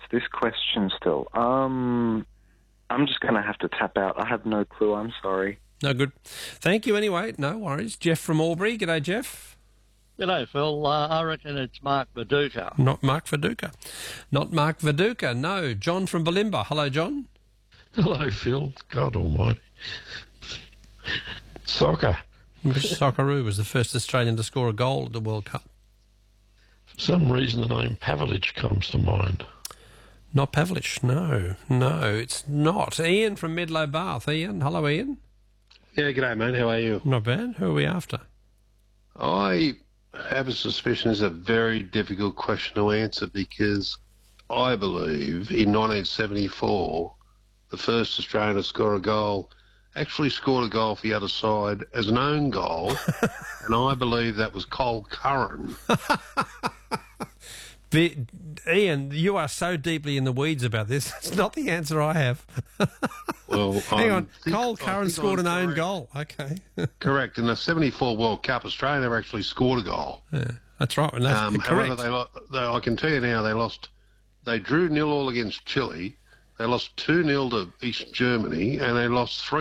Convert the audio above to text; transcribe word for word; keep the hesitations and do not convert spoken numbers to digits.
what's this question still? Um, I'm just going to have to tap out. I have no clue. I'm sorry. No good. Thank you anyway. No worries. Jeff from Albury. G'day, Jeff. G'day, Phil. Uh, I reckon it's Mark Viduka. Not Mark Viduka. Not Mark Viduka. No. John from Balimba. Hello, John. Hello, Phil. God almighty. Soccer. Socceroo was the first Australian to score a goal at the World Cup. For some reason, the name Pavlich comes to mind. Not Pavlich. No. No, it's not. Ian from Medlow Bath. Ian. Hello, Ian. Yeah, g'day, mate. How are you? Not bad. Who are we after? I have a suspicion it's a very difficult question to answer because I believe in nineteen seventy-four, the first Australian to score a goal actually scored a goal for the other side as an own goal, and I believe that was Cole Curran. The, Ian, you are so deeply in the weeds about this. It's not the answer I have. Well, hang I'm on. think, Cole Curran scored I'm an own correct. goal. Okay. Correct. In the seventy-four World Cup, Australia never actually scored a goal. Yeah, that's right. And that's Um, correct. however, they, lo- they, I can tell you now, they lost. They drew nil all against Chile. They lost two nil to East Germany, and they lost three